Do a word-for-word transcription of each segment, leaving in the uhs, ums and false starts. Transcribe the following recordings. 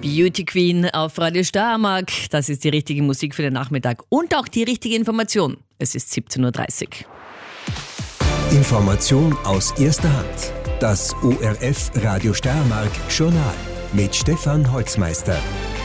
Beauty Queen auf Radio Steiermark. Das ist die richtige Musik für den Nachmittag und auch die richtige Information. Es ist siebzehn Uhr dreißig. Information aus erster Hand. Das O R F Radio Steiermark Journal mit Stefan Holzmeister.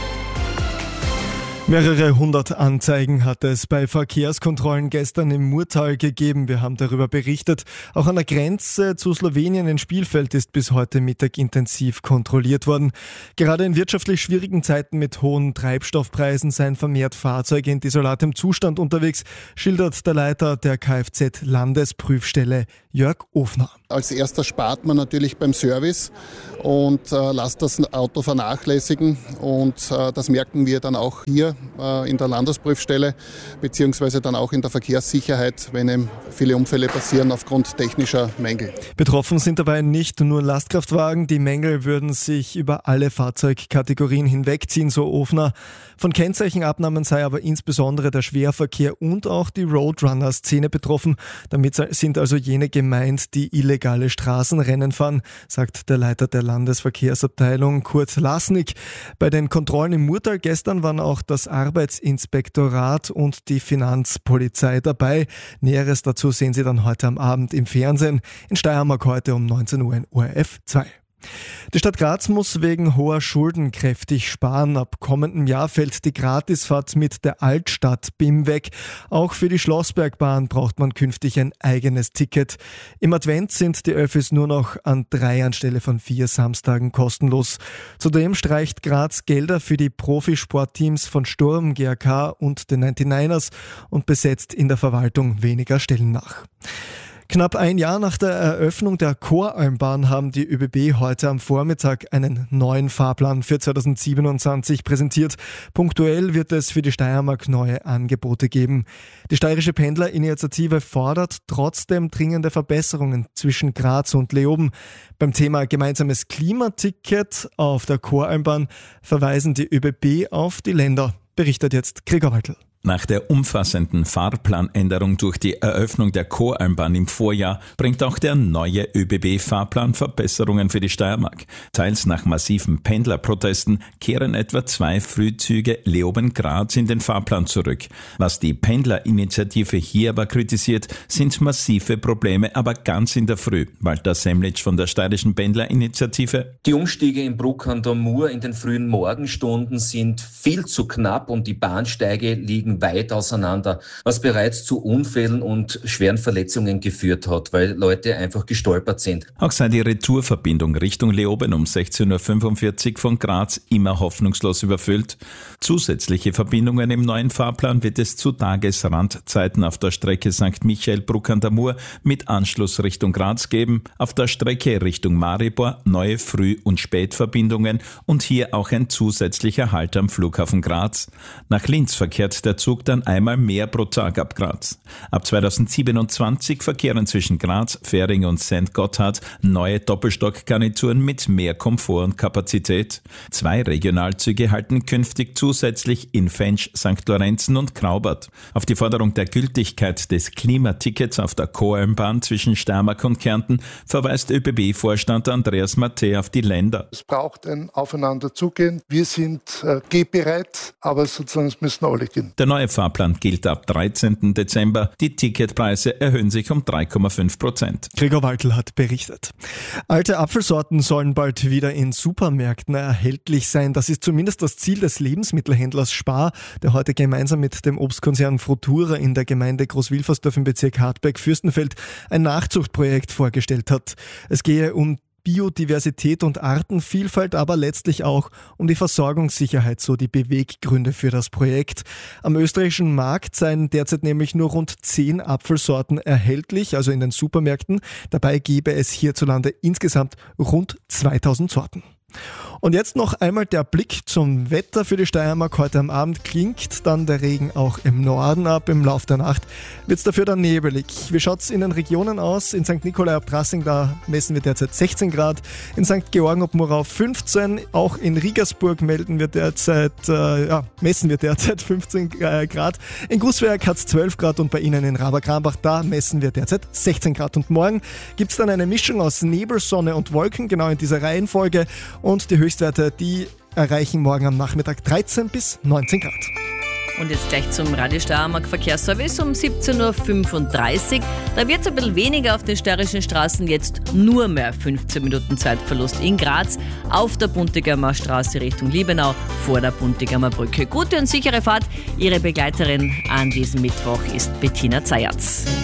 Mehrere hundert Anzeigen hat es bei Verkehrskontrollen gestern im Murtal gegeben. Wir haben darüber berichtet. Auch an der Grenze zu Slowenien in Spielfeld ist bis heute Mittag intensiv kontrolliert worden. Gerade in wirtschaftlich schwierigen Zeiten mit hohen Treibstoffpreisen seien vermehrt Fahrzeuge in desolatem Zustand unterwegs, schildert der Leiter der Kfz-Landesprüfstelle Jörg Ofner. Als erster spart man natürlich beim Service und äh, lässt das Auto vernachlässigen. Und äh, das merken wir dann auch hier äh, in der Landesprüfstelle, beziehungsweise dann auch in der Verkehrssicherheit, wenn eben viele Unfälle passieren aufgrund technischer Mängel. Betroffen sind dabei nicht nur Lastkraftwagen. Die Mängel würden sich über alle Fahrzeugkategorien hinwegziehen, so Ofner. Von Kennzeichenabnahmen sei aber insbesondere der Schwerverkehr und auch die Roadrunner-Szene betroffen. Damit sind also jene gemeint, die illegale Straßenrennen fahren, sagt der Leiter der Landesverkehrsabteilung Kurt Lasnik. Bei den Kontrollen im Murtal gestern waren auch das Arbeitsinspektorat und die Finanzpolizei dabei. Näheres dazu sehen Sie dann heute am Abend im Fernsehen. In Steiermark heute um neunzehn Uhr in O R F zwei. Die Stadt Graz muss wegen hoher Schulden kräftig sparen. Ab kommendem Jahr fällt die Gratisfahrt mit der Altstadt-B I M weg. Auch für die Schlossbergbahn braucht man künftig ein eigenes Ticket. Im Advent sind die Öffis nur noch an drei anstelle von vier Samstagen kostenlos. Zudem streicht Graz Gelder für die Profisportteams von Sturm, G A K und den neunundneunzigers und besetzt in der Verwaltung weniger Stellen nach. Knapp ein Jahr nach der Eröffnung der Choralmbahn haben die ÖBB heute am Vormittag einen neuen Fahrplan für zweitausendsiebenundzwanzig präsentiert. Punktuell wird es für die Steiermark neue Angebote geben. Die Steirische Pendlerinitiative fordert trotzdem dringende Verbesserungen zwischen Graz und Leoben. Beim Thema gemeinsames Klimaticket auf der Choralmbahn verweisen die ÖBB auf die Länder, berichtet jetzt Gregor Waltl. Nach der umfassenden Fahrplanänderung durch die Eröffnung der Choralmbahn im Vorjahr bringt auch der neue ÖBB-Fahrplan Verbesserungen für die Steiermark. Teils nach massiven Pendlerprotesten kehren etwa zwei Frühzüge Leoben-Graz in den Fahrplan zurück. Was die Pendlerinitiative hier aber kritisiert, sind massive Probleme, aber ganz in der Früh. Walter Semlitsch von der Steirischen Pendlerinitiative. Die Umstiege in Bruck an der Mur in den frühen Morgenstunden sind viel zu knapp und die Bahnsteige liegen weit auseinander, was bereits zu Unfällen und schweren Verletzungen geführt hat, weil Leute einfach gestolpert sind. Auch sei die Retourverbindung Richtung Leoben um sechzehn Uhr fünfundvierzig von Graz immer hoffnungslos überfüllt. Zusätzliche Verbindungen im neuen Fahrplan wird es zu Tagesrandzeiten auf der Strecke Sankt Michael-Bruck an der Mur mit Anschluss Richtung Graz geben, auf der Strecke Richtung Maribor neue Früh- und Spätverbindungen und hier auch ein zusätzlicher Halt am Flughafen Graz. Nach Linz verkehrt der Zug dann einmal mehr pro Tag ab Graz. Ab zweitausendsiebenundzwanzig verkehren zwischen Graz, Fähring und Sankt Gotthard neue Doppelstockgarnituren mit mehr Komfort und Kapazität. Zwei Regionalzüge halten künftig zusätzlich in Fensch, Sankt Lorenzen und Graubart. Auf die Forderung der Gültigkeit des Klimatickets auf der Choralmbahn zwischen Steiermark und Kärnten verweist ÖBB-Vorstand Andreas Matte auf die Länder. Es braucht ein Aufeinanderzugehen. Wir sind äh, gehbereit, aber sozusagen es müssen alle gehen. Der neue Fahrplan gilt ab dreizehnten Dezember. Die Ticketpreise erhöhen sich um drei Komma fünf Prozent. Gregor Waltl hat berichtet. Alte Apfelsorten sollen bald wieder in Supermärkten erhältlich sein. Das ist zumindest das Ziel des Lebensmittelhändlers Spar, der heute gemeinsam mit dem Obstkonzern Frutura in der Gemeinde Großwilfersdorf im Bezirk Hartberg-Fürstenfeld ein Nachzuchtprojekt vorgestellt hat. Es gehe um Biodiversität und Artenvielfalt, aber letztlich auch um die Versorgungssicherheit, so die Beweggründe für das Projekt. Am österreichischen Markt seien derzeit nämlich nur rund zehn Apfelsorten erhältlich, also in den Supermärkten. Dabei gäbe es hierzulande insgesamt rund zweitausend Sorten. Und jetzt noch einmal der Blick zum Wetter für die Steiermark. Heute am Abend klingt dann der Regen auch im Norden ab. Im Laufe der Nacht wird es dafür dann nebelig. Wie schaut es in den Regionen aus? In Sankt Nikolai ob Trassing, da messen wir derzeit sechzehn Grad. In Sankt Georgen ob Murau fünfzehn. Auch in Riegersburg melden wir derzeit, äh, ja, messen wir derzeit fünfzehn Grad. In Grußwerk hat es zwölf Grad und bei Ihnen in Raber-Krambach, da messen wir derzeit sechzehn Grad. Und morgen gibt es dann eine Mischung aus Nebel, Sonne und Wolken, genau in dieser Reihenfolge. Und die Höchstwerte, die erreichen morgen am Nachmittag dreizehn bis neunzehn Grad. Und jetzt gleich zum Radio Steiermark Verkehrsservice um siebzehn Uhr fünfunddreißig. Da wird es ein bisschen weniger auf den steirischen Straßen, jetzt nur mehr fünfzehn Minuten Zeitverlust in Graz auf der Buntigamer Straße Richtung Liebenau vor der Buntigamer Brücke. Gute und sichere Fahrt. Ihre Begleiterin an diesem Mittwoch ist Bettina Zayatz.